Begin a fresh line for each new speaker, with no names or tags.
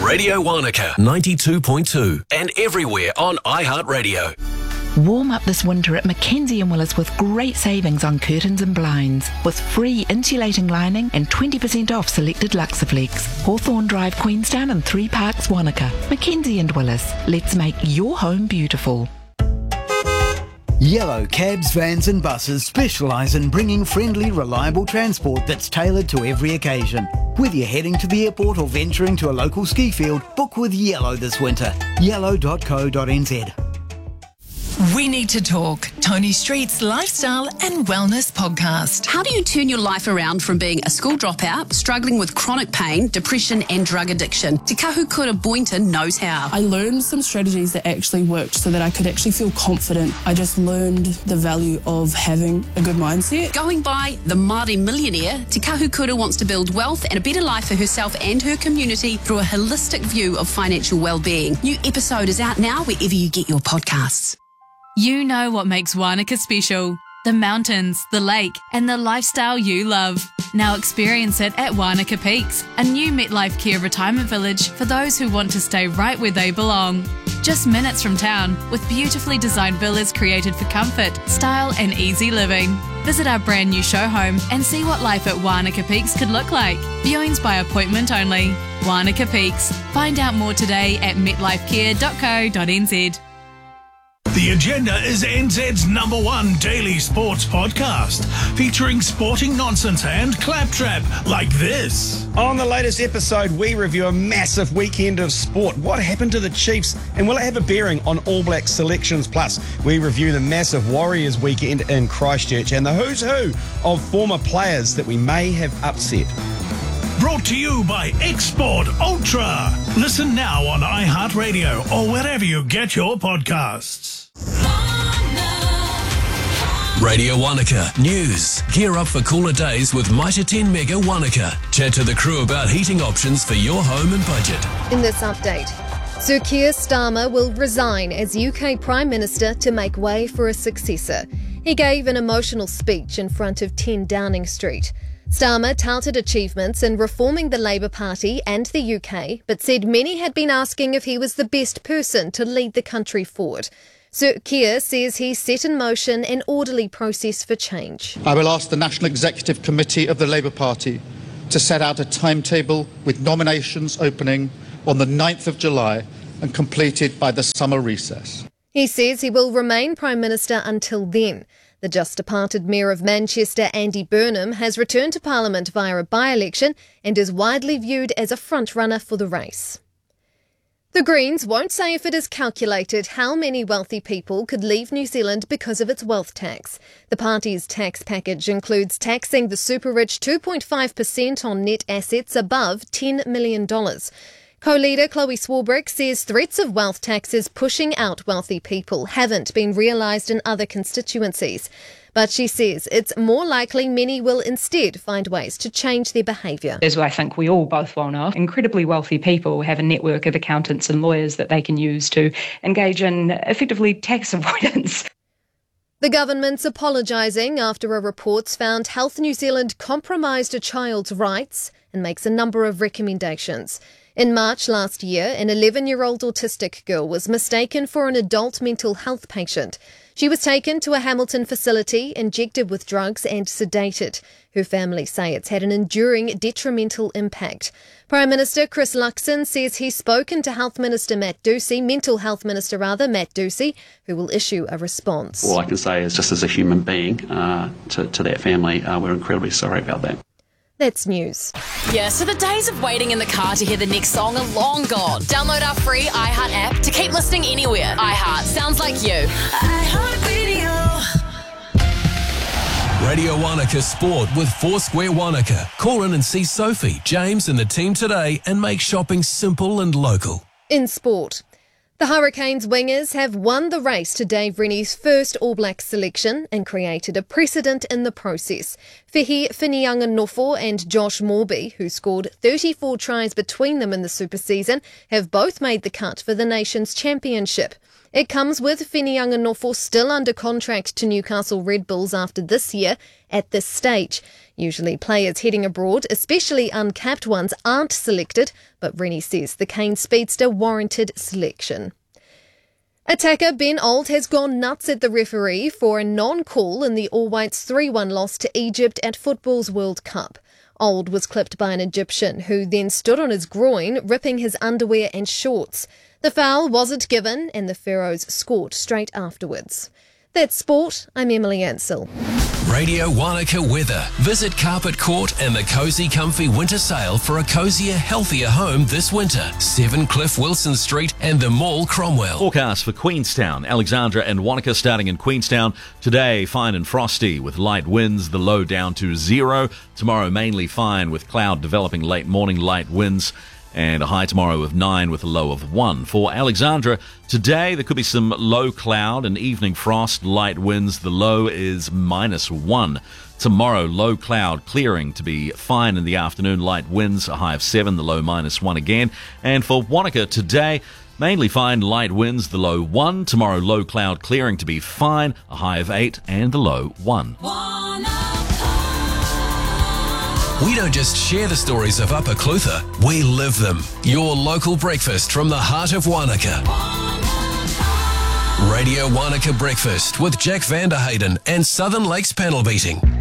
Radio Wanaka 92.2 and everywhere on iHeartRadio.
Warm up this winter at Mackenzie & Willis with great savings on curtains and blinds, with free insulating lining and 20% off selected Luxaflex. Hawthorne Drive, Queenstown and 3 Parks, Wanaka. Mackenzie & Willis. Let's make your home beautiful.
Yellow cabs, vans and buses specialise in bringing friendly, reliable transport that's tailored to every occasion. Whether you're heading to the airport or venturing to a local ski field, book with Yellow this winter. yellow.co.nz.
We Need to Talk, Tony Street's lifestyle and wellness podcast.
How do you turn your life around from being a school dropout, struggling with chronic pain, depression and drug addiction? Te Kahukura Boynton knows how.
I learned some strategies that actually worked so that I could actually feel confident. I just learned the value of having a good mindset.
Going by the Māori millionaire, Te Kahukura wants to build wealth and a better life for herself and her community through a holistic view of financial well-being. New episode is out now wherever you get your podcasts.
You know what makes Wanaka special. The mountains, the lake, and the lifestyle you love. Now experience it at Wanaka Peaks, a new MetLife Care retirement village for those who want to stay right where they belong. Just minutes from town, with beautifully designed villas created for comfort, style and easy living. Visit our brand new show home and see what life at Wanaka Peaks could look like. Viewings by appointment only. Wanaka Peaks. Find out more today at metlifecare.co.nz.
The Agenda is NZ's #1 daily sports podcast, featuring sporting nonsense and claptrap like this.
On the latest episode, we review a massive weekend of sport. What happened to the Chiefs, and will it have a bearing on All Black selections? Plus, we review the massive Warriors weekend in Christchurch and the who's who of former players that we may have upset.
Brought to you by Export Ultra. Listen now on iHeartRadio or wherever you get your podcasts.
Radio Wanaka News. Gear up for cooler days with Mitre 10 Mega Wanaka. Chat to the crew about heating options for your home and budget.
In this update, Sir Keir Starmer will resign as UK Prime Minister to make way for a successor. He gave an emotional speech in front of 10 Downing Street. Starmer touted achievements in reforming the Labour Party and the UK, but said many had been asking if he was the best person to lead the country forward. Sir Keir says he's set in motion an orderly process for change.
I will ask the National Executive Committee of the Labour Party to set out a timetable with nominations opening on the 9th of July and completed by the summer recess.
He says he will remain Prime Minister until then. The just-departed Mayor of Manchester, Andy Burnham, has returned to Parliament via a by-election and is widely viewed as a front-runner for the race. The Greens won't say if it is calculated how many wealthy people could leave New Zealand because of its wealth tax. The party's tax package includes taxing the super-rich 2.5% on net assets above $10 million. Co-leader Chloe Swarbrick says threats of wealth taxes pushing out wealthy people haven't been realised in other constituencies. But she says it's more likely many will instead find ways to change their behaviour.
As I think we all both well know, incredibly wealthy people have a network of accountants and lawyers that they can use to engage in effectively tax avoidance.
The government's apologising after a report's found Health New Zealand compromised a child's rights and makes a number of recommendations. In March last year, an 11-year-old autistic girl was mistaken for an adult mental health patient. She was taken to a Hamilton facility, injected with drugs and sedated. Her family say it's had an enduring detrimental impact. Prime Minister Chris Luxon says he's spoken to Mental Health Minister Matt Doocy, who will issue a response.
All I can say is, just as a human being, to that family, we're incredibly sorry about that.
That's news.
Yeah, so the days of waiting in the car to hear the next song are long gone. Download our free iHeart app to keep listening anywhere. iHeart sounds like you. iHeart Radio.
Radio Wanaka Sport with Foursquare Wanaka. Call in and see Sophie, James and the team today and make shopping simple and local.
In sport, the Hurricanes wingers have won the race to Dave Rennie's first All Black selection and created a precedent in the process. Fehi Whinianganofo and Josh Morby, who scored 34 tries between them in the Super Season, have both made the cut for the nation's championship. It comes with Whinianga Nofo still under contract to Newcastle Red Bulls after this year at this stage. Usually players heading abroad, especially uncapped ones, aren't selected, but Rennie says the Kane speedster warranted selection. Attacker Ben Old has gone nuts at the referee for a non-call in the All Whites 3-1 loss to Egypt at football's World Cup. Old was clipped by an Egyptian who then stood on his groin, ripping his underwear and shorts. The foul wasn't given and the Pharaohs scored straight afterwards. That's sport. I'm Emily Ansell.
Radio Wanaka weather. Visit Carpet Court and the Cosy Comfy Winter Sale for a cosier, healthier home this winter. 7 Cliff Wilson Street and the Mall Cromwell.
Forecast for Queenstown, Alexandra and Wanaka starting in Queenstown. Today, fine and frosty with light winds, the low down to 0. Tomorrow, mainly fine with cloud developing late morning, light winds. And a high tomorrow of 9 with a low of 1. For Alexandra, today there could be some low cloud and evening frost, light winds. The low is -1. Tomorrow, low cloud, clearing to be fine in the afternoon, light winds, a high of 7, the low -1 again. And for Wanaka today, mainly fine, light winds, the low 1. Tomorrow, low cloud, clearing to be fine, a high of 8 and the low 1.
We don't just share the stories of Upper Clutha, we live them. Your local breakfast from the heart of Wanaka. Radio Wanaka Breakfast with Jack Vanderhayden and Southern Lakes Panel Beating.